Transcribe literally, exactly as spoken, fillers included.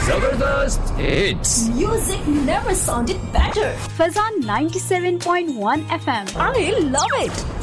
Zabardast hits. Music never sounded better. Fazan ninety-seven point one F M. I love it.